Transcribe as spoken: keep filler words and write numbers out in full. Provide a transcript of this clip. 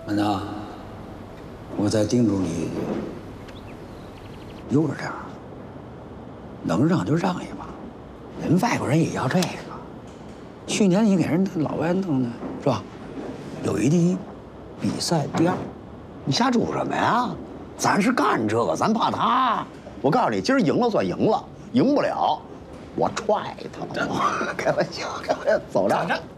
安娜，我再叮嘱你一句，悠着点儿，能让就让一把，人外国人也要这个。去年你给人老外弄的是吧？友谊第一，比赛第二， 你瞎煮什么呀？咱是干这个，咱怕他。我告诉你，今儿赢了算赢了，赢不了，我踹他。开玩笑，开玩笑，走着。